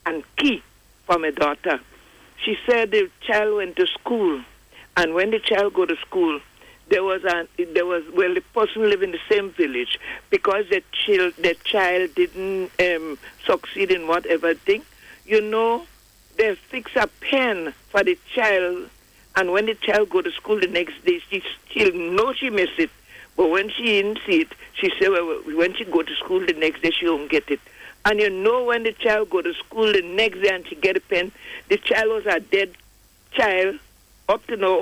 and key for my daughter. She said the child went to school, and when the child go to school, the person live in the same village, because the child didn't succeed in whatever thing. They fix a pen for the child, and when the child go to school the next day, she'll know she missed it. But when she didn't see it, she said, when she go to school the next day, she won't get it. And when the child go to school the next day and she get a pen, the child was a dead child up to now.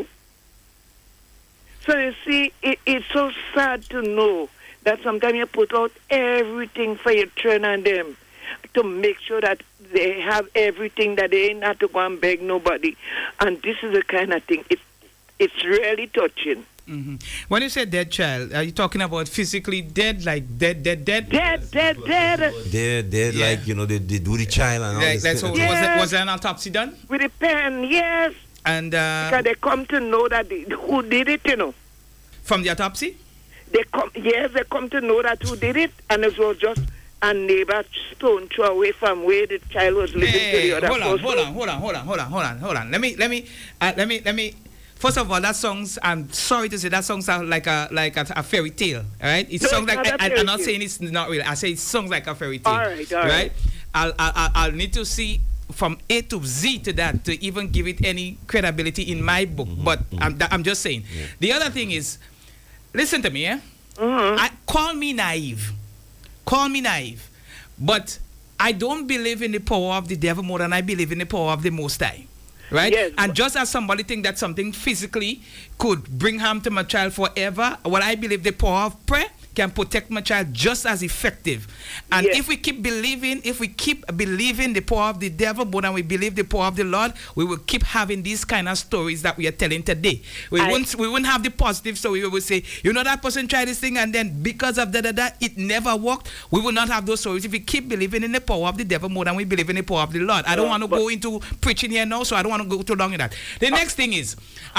So you see, it's so sad to know that sometimes you put out everything for your children and them to make sure that they have everything, that they ain't have to go and beg nobody. And this is the kind of thing, it's really touching. Mm-hmm. When you say dead child, are you talking about physically dead, like dead? Dead. Dead, Yeah. like, they do the child and all Like, this. so Yes. was there an autopsy done? With a pen, yes. And Because they come to know that who did it, from the autopsy? They come to know that who did it, and it was just a neighbor stone throw away from where the child was living to the other person. Hold on. Let me. First of all, that songs, I'm sorry to say, that songs sound like a fairy tale, all right? It sounds like, I'm not saying it's not real. I say it sounds like a fairy tale. All right. I'll need to see from A to Z to that to even give it any credibility in my book. But I'm just saying. Yeah. The other thing is, listen to me, yeah? Call me naive, but I don't believe in the power of the devil more than I believe in the power of the Most High. Right? Yes. And just as somebody think that something physically could bring harm to my child forever, what I believe the power of prayer can protect my child just as effective. And yes. if we keep believing the power of the devil more than we believe the power of the Lord, we will keep having these kind of stories that we are telling today. We wouldn't have the positive story. We would say, that person tried this thing and then because of it never worked. We will not have those stories if we keep believing in the power of the devil more than we believe in the power of the Lord. I don't want to go into preaching here now, so I don't want to go too long in that. The next thing is,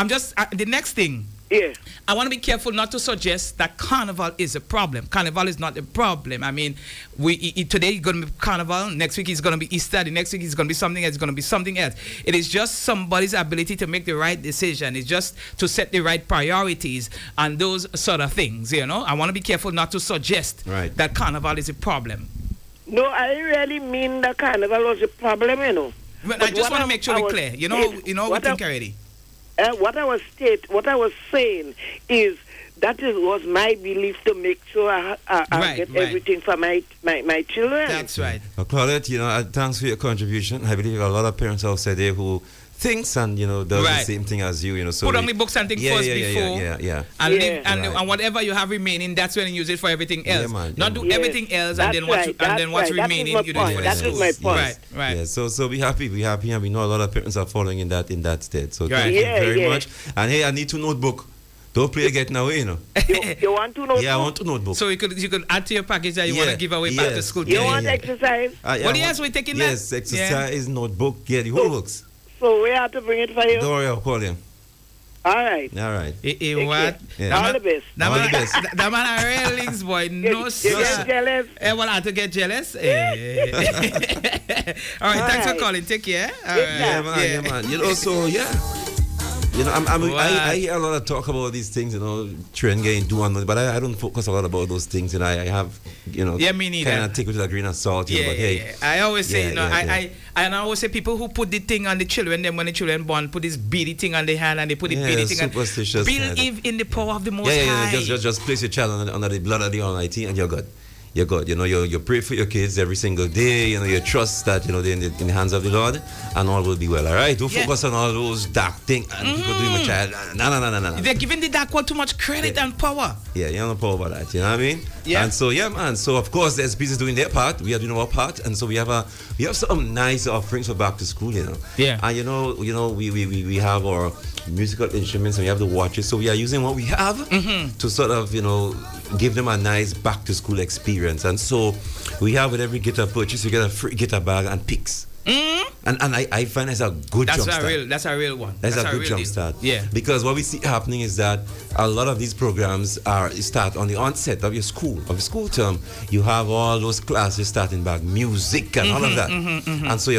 yeah. I want to be careful not to suggest that carnival is a problem. Carnival is not a problem. I mean, today it's going to be carnival, next week it's going to be Easter, the next week it's going to be something else, it's going to be something else. It is just somebody's ability to make the right decision. It's just to set the right priorities and those sort of things, I want to be careful not to suggest that carnival is a problem. No, I really mean that carnival was a problem, But I just want to make sure we're clear. We think already. What I was saying is was my belief to make sure I get everything for my children. That's right. Well, Claudette, thanks for your contribution. I believe a lot of parents outside there who thinks and does the same thing as you. So put on the books and think first before. Yeah. And whatever you have remaining, that's when you use it for everything else. Not do everything else and then what's remaining you do it for That is my point. Right. Yeah. So we happy, and we know a lot of parents are following in that state. So thank you very much. And hey, I need to notebook. Don't play getting away, You want to notebook? Yeah, I want to notebook. So you could add to your package that you want to give away back to school. You want exercise? What else we taking that? Yes, exercise, notebook, the whole books. So we have to bring it for you? Don't worry, I'll call you. All right. What? All the best. That man a real links boy. No, sir. You get jealous? Well, I have to get jealous. All right, thanks for calling. Take care. Yeah, man. I hear a lot of talk about these things, trend getting do and but I don't focus a lot about those things, I have, me neither. Kind of take it with a grain of salt. But hey, I always say, I always say people who put the thing on the children, then when the children born, put this beady thing on their hand and they put the beady thing on. Believe in the power of the Most High. Just place your child under the blood of the Almighty and you're good. You're good. You pray for your kids every single day. You trust that they're in the hands of the Lord, and all will be well. All right. Don't focus on all those dark things and people doing my child. No. They're giving the dark one too much credit and power. Yeah, you don't know power about that. You know what I mean? Yeah. And so man. So of course the SPs is doing their part. We are doing our part, and so we have some nice offerings for back to school. Yeah. And we have our musical instruments and we have the watches. So we are using what we have to sort of give them a nice back to school experience. And so we have with every guitar purchase, you get a free guitar bag and picks. And I find it's a good jump start. That's a real one. That's a good jump start. Yeah. Because what we see happening is that a lot of these programs start on the onset of your school term. You have all those classes starting back, music and all of that. And so